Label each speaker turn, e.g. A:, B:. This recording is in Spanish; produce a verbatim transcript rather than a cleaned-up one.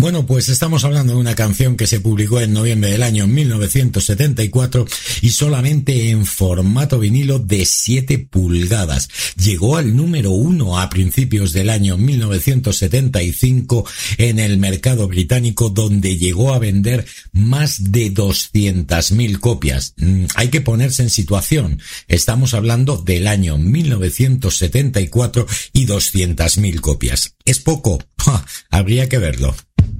A: Bueno, pues estamos hablando de una canción que se publicó en noviembre del año mil novecientos setenta y cuatro y solamente en formato vinilo de siete pulgadas. Llegó al número uno a principios del año mil novecientos setenta y cinco en el mercado británico, donde llegó a vender más de doscientas mil copias. Mm, hay que ponerse en situación. Estamos hablando del año mil novecientos setenta y cuatro y doscientas mil copias. ¿Es poco? ¡Ja! Habría que verlo.